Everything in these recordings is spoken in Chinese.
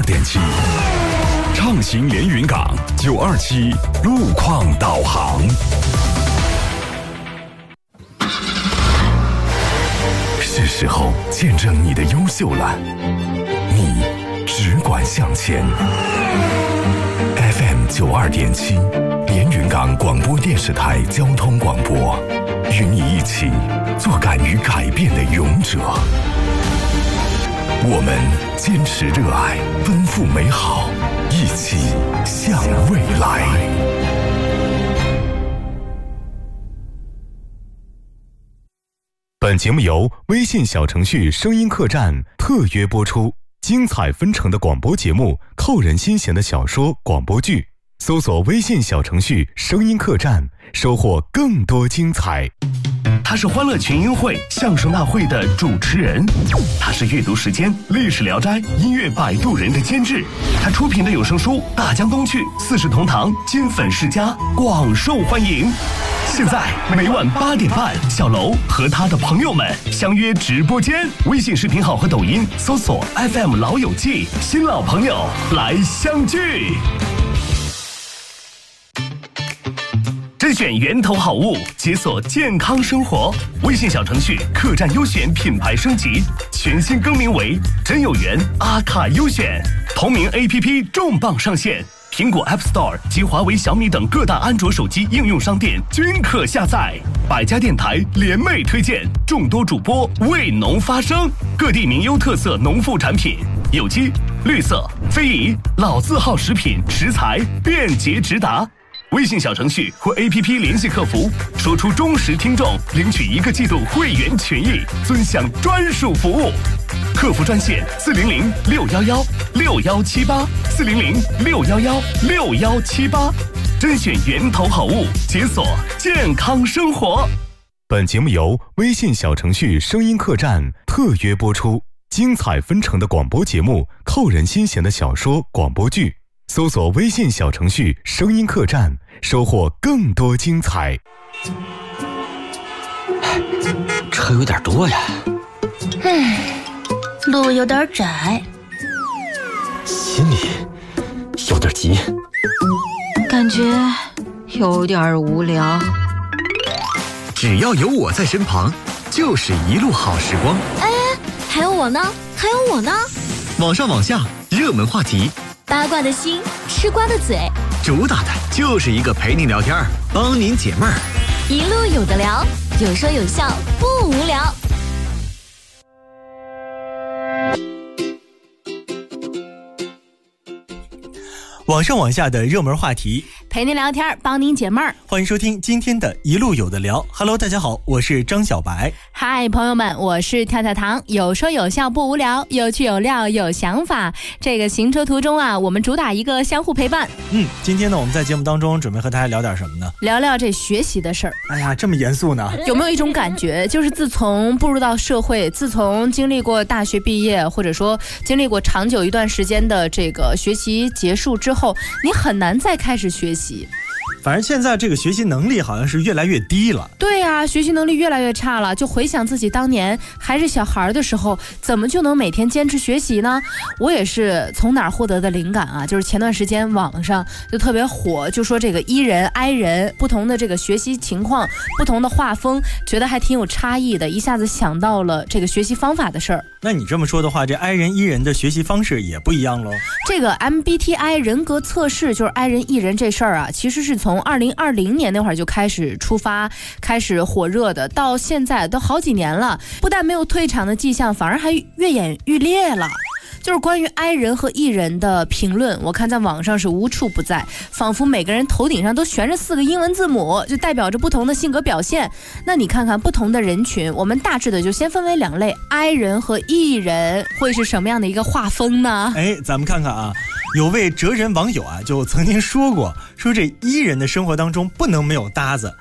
92.7，畅行连云港927路况导航。是时候见证你的优秀了，你只管向前。FM 92.7，连云港广播电视台交通广播，与你一起做敢于改变的勇者。我们坚持热爱，奔赴美好，一起向未来。 本节目由微信小程序声音客栈特约播出，精彩纷呈的广播节目，扣人心弦的小说广播剧，搜索微信小程序声音客栈，收获更多精彩。 他是欢乐群英会相声大会的主持人，他是阅读时间历史聊斋音乐摆渡人的监制，他出品的有声书《大江东去》四世同堂金粉世家广受欢迎。现在每晚8点半，小楼和他的朋友们相约直播间，微信视频号和抖音搜索 FM 老友记，新老朋友来相聚。甄选源头好物，解锁健康生活。微信小程序客栈优选品牌升级，全新更名为真有缘阿卡优选。同名 APP 重磅上线，苹果 App Store 及华为、小米等各大安卓手机应用商店均可下载。百家电台联袂推荐，众多主播为农发声，各地名优特色农副产品，有机、绿色、非遗、老字号食品食材便捷直达。微信小程序或 APP 联系客服，说出忠实听众，领取1个季度会员权益，尊享专属服务。客服专线400-611-6178，400-611-6178，甄选源头好物，解锁健康生活。 本节目由微信小程序声音客栈特约播出，精彩纷呈的广播节目，扣人心弦的小说广播剧，搜索微信小程序声音客栈，收获更多精彩。 车有点多呀， 路有点窄， 心里有点急， 感觉有点无聊。 只要有我在身旁，就是一路好时光。 哎，还有我呢，还有我呢。 网上网下，热门话题， 八卦的心，吃瓜的嘴， 主打的就是一个陪您聊天，帮您解闷儿， 一路有的聊，有说有笑，不无聊。 网上网下的热门话题， 陪您聊天，帮您解闷儿。 欢迎收听今天的一路有的聊。Hello， 大家好，我是张小白。 嗨，朋友们，我是跳跳糖，有说有笑不无聊，有趣有料有想法。这个行车途中啊，我们主打一个相互陪伴。 今天呢，我们在节目当中准备和大家聊点什么呢？ 聊聊这学习的事儿。 哎呀，这么严肃呢？ 有没有一种感觉，就是自从步入到社会，自从经历过大学毕业，或者说经历过长久一段时间的这个学习结束之后，你很难再开始学习。 反正现在这个学习能力好像是越来越低了。 对啊，学习能力越来越差了。就回想自己当年还是小孩的时候，怎么就能每天坚持学习呢？我也是从哪儿获得的灵感啊？就是前段时间网上就特别火，就说这个E人、I人不同的这个学习情况，不同的画风，觉得还挺有差异的，一下子想到了这个学习方法的事儿。 那你这么说的话，这 I 人、E 人的学习方式也不一样喽。 这个 MBTI 人格测试，就是 I 人、E 人这事儿啊，其实是从2020年那会儿就开始出发，开始火热的，到现在都好几年了，不但没有退场的迹象，反而还越演愈烈了。就是关于 I 人和 E 人的评论，我看在网上是无处不在，仿佛每个人头顶上都悬着4个英文字母，就代表着不同的性格表现。那你看看不同的人群，我们大致的就先分为2类， I 人和 E 人会是什么样的一个画风呢？ 咱们看看啊，有位哲人网友啊，就曾经说过，说这E人的生活当中不能没有搭子啊，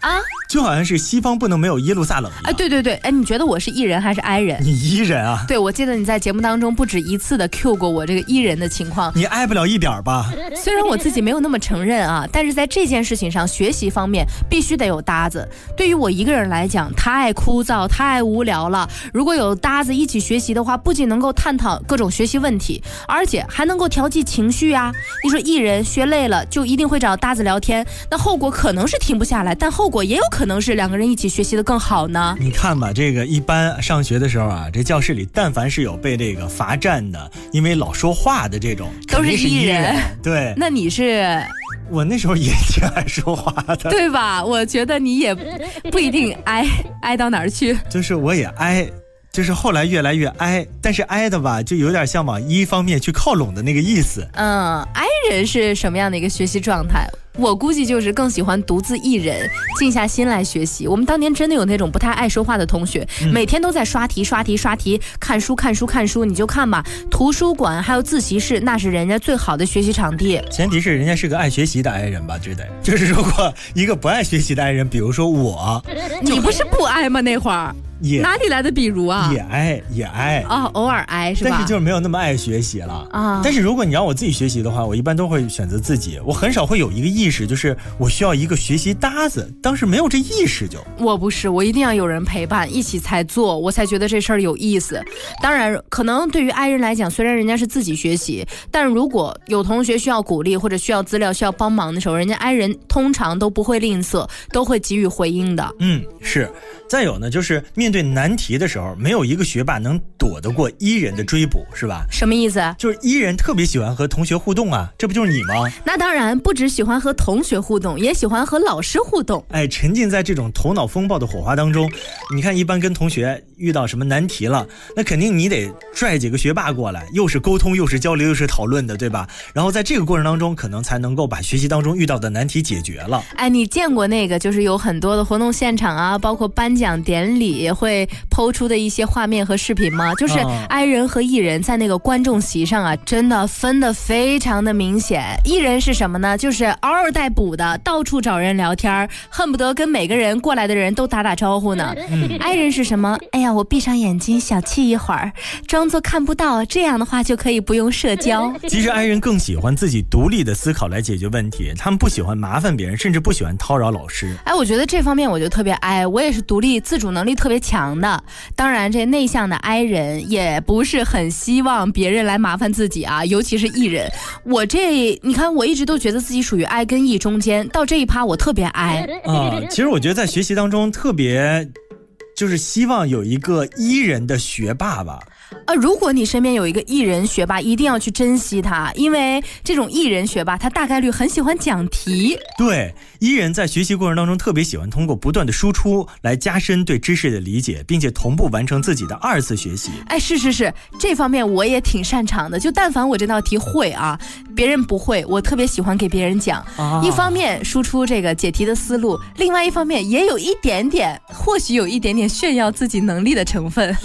就好像是西方不能没有耶路撒冷一样。 对对对，哎，你觉得我是 E 人还是 I 人？ 你 E 人啊？ 对，我记得你在节目当中不止一次的 Q 过我这个 E 人的情况。 你 I 不了一点吧？ 虽然我自己没有那么承认啊，但是在这件事情上，学习方面必须得有搭子。对于我一个人来讲，太枯燥、太无聊了。如果有搭子一起学习的话，不仅能够探讨各种学习问题，而且还能够调剂情绪啊。你说 E 人学累了，就一定会找搭子聊天，那后果可能是停不下来，但后果也有可能是两个人一起学习的更好呢。 你看吧，这个一般上学的时候啊，这教室里但凡是有被这个罚站的，因为老说话的这种， 都是 E 人。 对， 那你是？ 我那时候也挺爱说话的， 对吧？我觉得你也不一定挨到哪儿去， 就是我也挨。就是后来越来越挨，但是挨的吧，就有点像往一方面去靠拢的那个意思。 挨人是什么样的一个学习状态？我估计就是更喜欢独自一人静下心来学习。我们当年真的有那种不太爱说话的同学，每天都在刷题、看书。你就看吧，图书馆还有自习室，那是人家最好的学习场地。 前提是人家是个爱学习的爱人吧，这得就是如果一个不爱学习的爱人，比如说我， 你不是不爱吗？那会儿。哪里来的比如啊？ 也爱啊，偶尔爱是吧？ 但是就是没有那么爱学习了啊。但是如果你让我自己学习的话，我一般都会选择自己，我很少会有一个意识，就是我需要一个学习搭子。当时没有这意识就。 我不是，我一定要有人陪伴，一起才做，我才觉得这事儿有意思。当然，可能对于爱人来讲，虽然人家是自己学习，但如果有同学需要鼓励或者需要资料、需要帮忙的时候，人家爱人通常都不会吝啬，都会给予回应的。 是。再有呢，就是面对难题的时候，没有一个学霸能躲得过E人的追捕，是吧？ 什么意思？ 就是 E人特别喜欢和同学互动啊，这不就是你吗？ 那当然，不只喜欢和同学互动，也喜欢和老师互动。 哎，沉浸在这种头脑风暴的火花当中。你看，一般跟同学遇到什么难题了，那肯定你得拽几个学霸过来，又是沟通，又是交流，又是讨论的，对吧？然后在这个过程当中，可能才能够把学习当中遇到的难题解决了。 哎，你见过那个就是有很多的活动现场啊，包括颁奖典礼会抛出的一些画面和视频吗？就是 I 人和 E 人在那个观众席上啊，真的分得非常的明显。E 人是什么呢？就是嗷嗷待哺的，到处找人聊天，恨不得跟每个人过来的人都打打招呼呢。I 人是什么？哎呀，我闭上眼睛小憩一会儿，装作看不到，这样的话就可以不用社交。 其实 I 人更喜欢自己独立的思考来解决问题，他们不喜欢麻烦别人，甚至不喜欢叨扰老师。 哎，我觉得这方面我就特别 I， 我也是独立自主能力特别强的。当然这内向的 I 人也不是很希望别人来麻烦自己啊，尤其是 E 人。你看我一直都觉得自己属于 I 跟 E 中间，到这一趴我特别 I。 其实我觉得在学习当中特别就是希望有一个 E 人的学霸吧。 如果你身边有一个 E 人学霸，一定要去珍惜他，因为这种 E 人学霸他大概率很喜欢讲题。 对，E 人在学习过程当中特别喜欢通过不断的输出来加深对知识的理解，并且同步完成自己的2次学习。 哎，是，这方面我也挺擅长的。就但凡我这道题会啊，别人不会，我特别喜欢给别人讲。一方面输出这个解题的思路，另外一方面也有一点点，或许有一点点炫耀自己能力的成分。